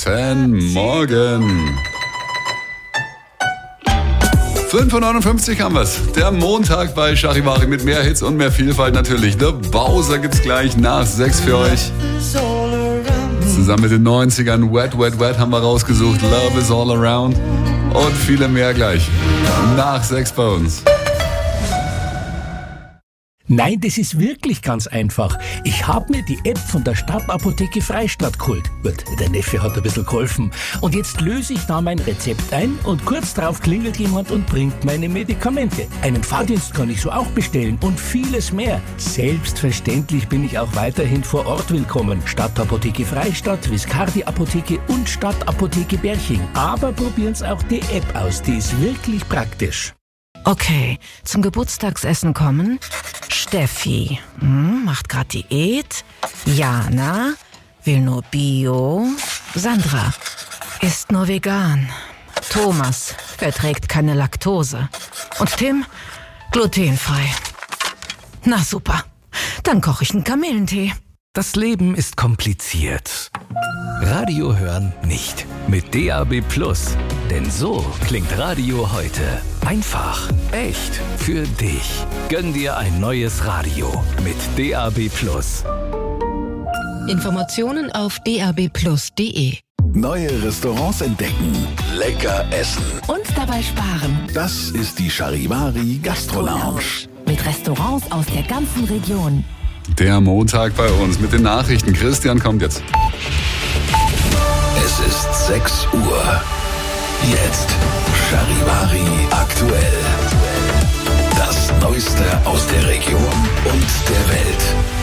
Guten Morgen. 5:59 haben wir's. Der Montag bei Charivari mit mehr Hits und mehr Vielfalt natürlich. The Bowser gibt's gleich nach 6 für euch. Zusammen mit den 90ern Wet, Wet, Wet haben wir rausgesucht. Love is all around. Und viele mehr gleich. Nach 6 bei uns. Nein, das ist wirklich ganz einfach. Ich habe mir die App von der Stadtapotheke Freistadt geholt. Gut, der Neffe hat ein bisschen geholfen. Und jetzt löse ich da mein Rezept ein und kurz darauf klingelt jemand und bringt meine Medikamente. Einen Fahrdienst kann ich so auch bestellen und vieles mehr. Selbstverständlich bin ich auch weiterhin vor Ort willkommen. Stadtapotheke Freistadt, Viscardi Apotheke und Stadtapotheke Berching. Aber probieren's auch die App aus, die ist wirklich praktisch. Okay, zum Geburtstagsessen kommen Steffi, macht grad Diät. Jana, will nur Bio. Sandra, isst nur vegan. Thomas, verträgt keine Laktose. Und Tim, glutenfrei. Na super, dann koche ich einen Kamillentee. Das Leben ist kompliziert. Radio hören nicht. Mit DAB+. Denn so klingt Radio heute. Einfach, echt, für dich. Gönn dir ein neues Radio mit DAB+. Informationen auf dabplus.de. Neue Restaurants entdecken, lecker essen. Und dabei sparen. Das ist die Charivari Gastro-Lounge. Mit Restaurants aus der ganzen Region. Der Montag bei uns mit den Nachrichten. Christian kommt jetzt. Es ist 6 Uhr. Jetzt Charivari aktuell. Das Neueste aus der Region und der Welt.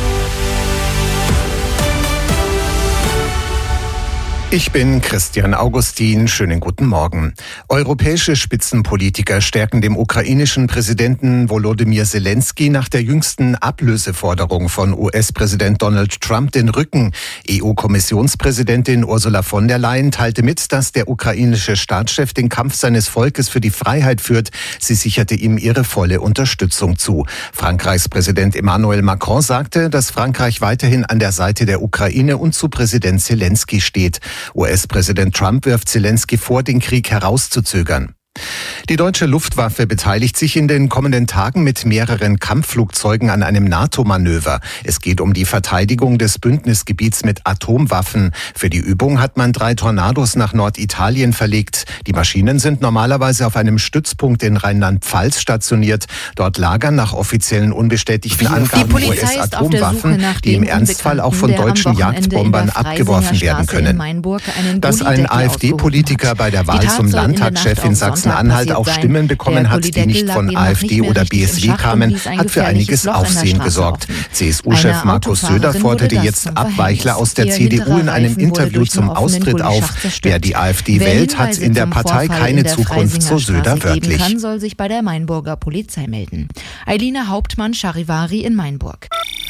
Ich bin Christian Augustin. Schönen guten Morgen. Europäische Spitzenpolitiker stärken dem ukrainischen Präsidenten Volodymyr Zelensky nach der jüngsten Ablöseforderung von US-Präsident Donald Trump den Rücken. EU-Kommissionspräsidentin Ursula von der Leyen teilte mit, dass der ukrainische Staatschef den Kampf seines Volkes für die Freiheit führt. Sie sicherte ihm ihre volle Unterstützung zu. Frankreichs Präsident Emmanuel Macron sagte, dass Frankreich weiterhin an der Seite der Ukraine und zu Präsident Zelensky steht. US-Präsident Trump wirft Zelensky vor, den Krieg herauszuzögern. Die deutsche Luftwaffe beteiligt sich in den kommenden Tagen mit mehreren Kampfflugzeugen an einem NATO-Manöver. Es geht um die Verteidigung des Bündnisgebiets mit Atomwaffen. Für die Übung hat man 3 Tornados nach Norditalien verlegt. Die Maschinen sind normalerweise auf einem Stützpunkt in Rheinland-Pfalz stationiert. Dort lagern nach offiziellen unbestätigten Angaben US-Atomwaffen, die im Ernstfall auch von deutschen Jagdbombern abgeworfen werden können. Dass ein AfD-Politiker bei der Wahl zum Landtagschef in Sachsen-Anhalt auch Stimmen bekommen hat, die nicht von AfD oder BSW kamen, hat für einiges Aufsehen gesorgt. CSU-Chef Markus Söder forderte jetzt Abweichler aus der CDU in einem Interview zum Austritt auf. Wer die AfD wählt, hat in der Partei keine Zukunft, so Söder wörtlich. Kann, soll sich bei der Mainburger Polizei melden. Eilina Hauptmann, Charivari in Mainburg.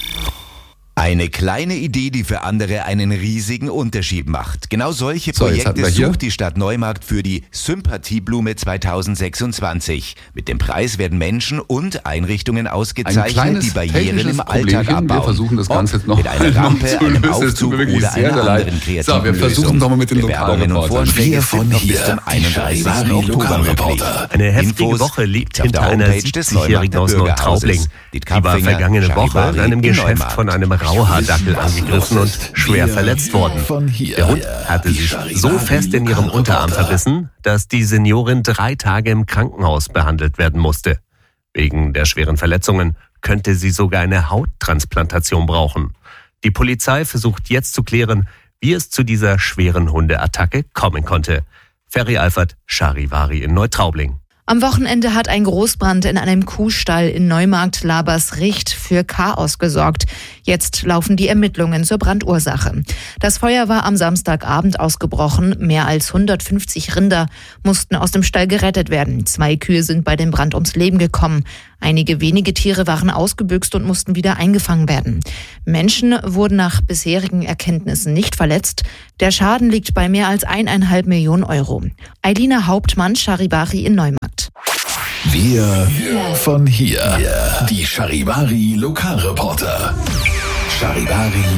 Eine kleine Idee, die für andere einen riesigen Unterschied macht. Genau solche Projekte sucht die Stadt Neumarkt für die Sympathieblume 2026. Mit dem Preis werden Menschen und Einrichtungen ausgezeichnet, die Barrieren im Alltag abbauen. Wir versuchen das Ganze jetzt noch mit einer Rampe, einem Aufzug oder einer anderen kreativen So, wir versuchen nochmal mit den Lokalreportern. Wir von bis zum 31. Oktober möglich. Eine heftige Woche liegt hinter einer 70-Jährigen aus Neutraubling. Die war vergangene Woche in einem Geschäft von einem Rauhaardackel angegriffen und schwer verletzt worden. Der Hund hatte sich so fest in ihrem Unterarm verbissen, dass die Seniorin 3 Tage im Krankenhaus behandelt werden musste. Wegen der schweren Verletzungen könnte sie sogar eine Hauttransplantation brauchen. Die Polizei versucht jetzt zu klären, wie es zu dieser schweren Hundeattacke kommen konnte. Ferry Alfert, Charivari in Neutraubling. Am Wochenende hat ein Großbrand in einem Kuhstall in Neumarkt-Labersricht für Chaos gesorgt. Jetzt laufen die Ermittlungen zur Brandursache. Das Feuer war am Samstagabend ausgebrochen. Mehr als 150 Rinder mussten aus dem Stall gerettet werden. 2 Kühe sind bei dem Brand ums Leben gekommen. Einige wenige Tiere waren ausgebüxt und mussten wieder eingefangen werden. Menschen wurden nach bisherigen Erkenntnissen nicht verletzt. Der Schaden liegt bei mehr als 1,5 Millionen Euro. Eilina Hauptmann, Charivari in Neumarkt. Wir von hier. Die Charivari Lokalreporter. Charivari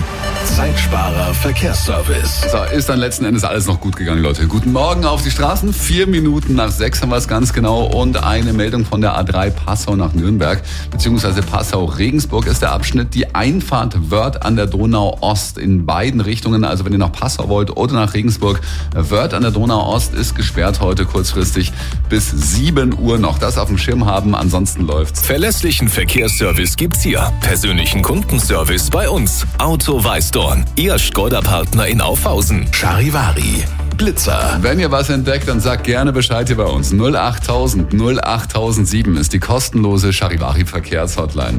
Zeitsparer Verkehrsservice. So, ist dann letzten Endes alles noch gut gegangen, Leute. Guten Morgen auf die Straßen. 4 Minuten nach 6 haben wir es ganz genau. Und eine Meldung von der A3 Passau nach Nürnberg, beziehungsweise Passau-Regensburg ist der Abschnitt. Die Einfahrt Wörth an der Donau Ost in beiden Richtungen. Also wenn ihr nach Passau wollt oder nach Regensburg. Wörth an der Donau Ost ist gesperrt heute kurzfristig bis 7 Uhr noch. Das auf dem Schirm haben, ansonsten läuft's. Verlässlichen Verkehrsservice gibt's hier. Persönlichen Kundenservice bei uns. Auto Weißdorn. Ihr Skoda-Partner in Aufhausen. Charivari. Blitzer. Wenn ihr was entdeckt, dann sagt gerne Bescheid hier bei uns. 08000 08007 ist die kostenlose Charivari Verkehrshotline.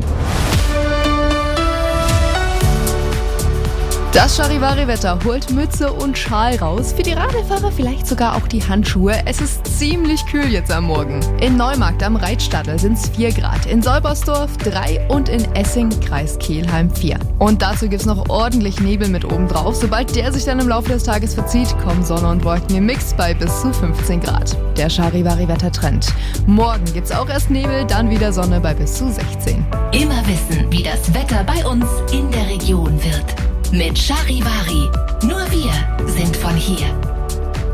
Das Charivari-Wetter holt Mütze und Schal raus. Für die Radlfahrer vielleicht sogar auch die Handschuhe. Es ist ziemlich kühl jetzt am Morgen. In Neumarkt am Reitstadel sind es 4 Grad, in Solbersdorf 3 und in Essing, Kreis Kelheim 4. Und dazu gibt's noch ordentlich Nebel mit oben drauf. Sobald der sich dann im Laufe des Tages verzieht, kommen Sonne und Wolken im Mix bei bis zu 15 Grad. Der Charivari-Wettertrend. Morgen gibt's auch erst Nebel, dann wieder Sonne bei bis zu 16. Immer wissen, wie das Wetter bei uns in der Region wird. Mit Charivari. Nur wir sind von hier.